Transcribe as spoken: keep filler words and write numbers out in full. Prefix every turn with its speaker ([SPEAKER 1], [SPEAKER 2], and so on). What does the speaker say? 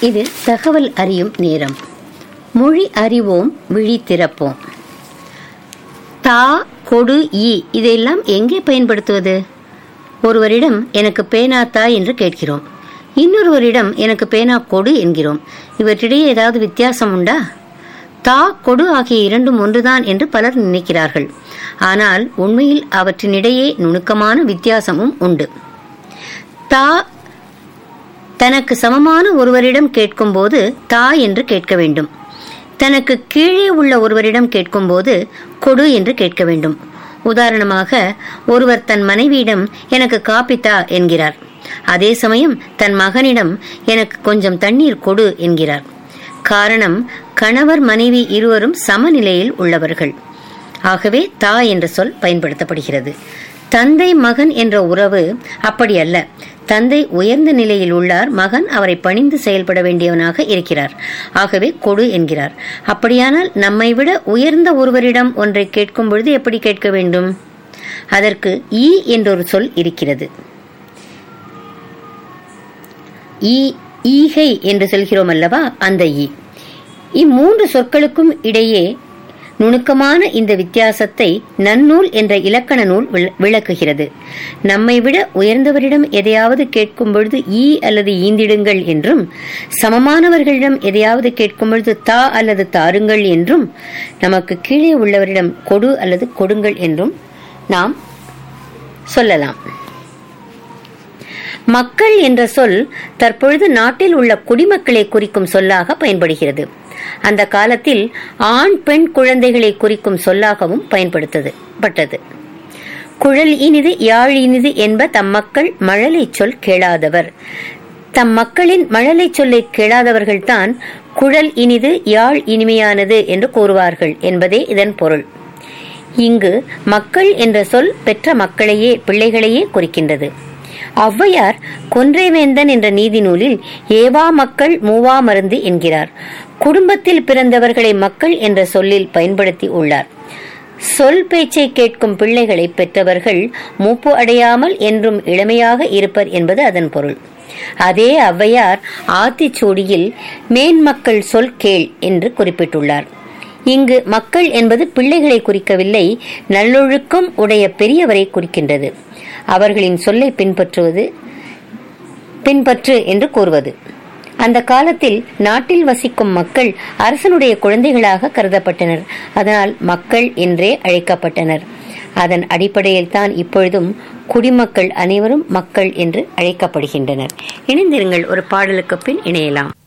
[SPEAKER 1] இது தகவல் அறியும் நேரம். மொழி அறிவோம், விழி திறப்போம். தா, கொடு, ஈ இதையெல்லாம் எங்கே பயன்படுத்துவது? ஒருவரிடம் எனக்கு பேனா தா என்று கேட்கிறோம். இன்னொருவரிடம் எனக்கு பேனா கொடு என்கிறோம். இவற்றிடையே ஏதாவது வித்தியாசம் உண்டா? தா, கொடு ஆகிய இரண்டும் ஒன்றுதான் என்று பலர் நினைக்கிறார்கள். ஆனால் உண்மையில் அவற்றினிடையே நுணுக்கமான வித்தியாசமும் உண்டு. தா தனக்கு சமமான ஒருவரிடம் கேட்கும் போது தா என்று கேட்க வேண்டும். தனக்கு கீழே உள்ள ஒருவரிடம் கேட்கும் போது கொடு என்று கேட்க வேண்டும். உதாரணமாக, ஒருவர் தன் மனைவியிடம் எனக்கு காப்பி தா என்கிறார். அதே சமயம் தன் மகனிடம் எனக்கு கொஞ்சம் தண்ணீர் கொடு என்கிறார். காரணம், கணவர் மனைவி இருவரும் சமநிலையில் உள்ளவர்கள். ஆகவே தா என்ற சொல் பயன்படுத்தப்படுகிறது. தந்தை மகன் என்ற உறவு அப்படி அல்ல. தந்தை உயர்ந்த நிலையில் உள்ளார், மகன் அவரை பணிந்து செயல்பட வேண்டியவனாக இருக்கிறார். ஆகவே கொடு என்கிறார். அப்படியானால் நம்மை விட உயர்ந்த ஒருவரிடம் ஒன்றை கேட்கும் பொழுது எப்படி கேட்க வேண்டும்? அதற்கு ஈ என்றொரு சொல் இருக்கிறது. ஈ, ஈகை என்று சொல்கிறோம் அல்லவா, அந்த ஈ. இம்மூன்று சொற்களுக்கும் இடையே நுணுக்கமான இந்த வித்தியாசத்தை நன்னூல் என்ற இலக்கண நூல் விளக்குகிறது. நம்மை விட உயர்ந்தவரிடம் எதையாவது கேட்கும் பொழுது ஈ அல்லது ஈந்திடுங்கள் என்றும், சமமானவர்களிடம் எதையாவது கேட்கும் பொழுது தா அல்லது தாருங்கள் என்றும், நமக்கு கீழே உள்ளவரிடம் கொடு அல்லது கொடுங்கள் என்றும் நாம் சொல்லலாம். மக்கள் என்ற சொல் தற்பொழுது நாட்டில் உள்ள குடிமக்களை குறிக்கும் சொல்லாக பயன்படுகிறது. அந்த காலத்தில் ஆண் பெண் குழந்தைகளை குறிக்கும் சொல்லாகவும் பயன்படுத்தப்பட்டது. குழல் இனிது யாழ் இனிது என்ப தம் மக்கள் மழலை சொல் கேளாதவர். தம் மக்களின் மழலை சொல்லை கேளாதவர்கள்தான் குழல் இனிது யாழ் இனிமையானது என்று கூறுவார்கள் என்பதே இதன் பொருள். இங்கு மக்கள் என்ற சொல் பெற்ற மக்களையே, பிள்ளைகளையே குறிக்கின்றது. ஔவையார் கொன்றைவேந்தன் என்ற நீதி நூலில் ஏவா மக்கள் மூவா மருந்து என்கிறார். குடும்பத்தில் பிறந்தவர்களை மக்கள் என்ற சொல்லில் பயன்படுத்தி உள்ளார். சொல் பேச்சை கேட்கும் பிள்ளைகளை பெற்றவர்கள் மூப்பு அடையாமல் என்றும் இளமையாக இருப்பர் என்பது அதன் பொருள். அதே ஔவையார் ஆத்திச்சூடியில் மேன்மக்கள் சொல் கேள் என்று குறிப்பிட்டுள்ளார். இங்கு மக்கள் என்பது பிள்ளைகளை குறிக்கவில்லை, நல்லொழுக்கம் உடைய பெரியவரை குறிக்கின்றது. அவர்களின் சொல்லை பின்பற்றுவது பின்பற்று என்று கூறுவது. அந்த காலத்தில் நாட்டில் வசிக்கும் மக்கள் அரசனுடைய குழந்தைகளாக கருதப்பட்டனர். அதனால் மக்கள் என்றே அழைக்கப்பட்டனர். அதன் அடிப்படையில் தான் இப்பொழுதும் குடிமக்கள் அனைவரும் மக்கள் என்று அழைக்கப்படுகின்றனர். இணைந்திருங்கள், ஒரு பாடலுக்கு பின் இணையலாம்.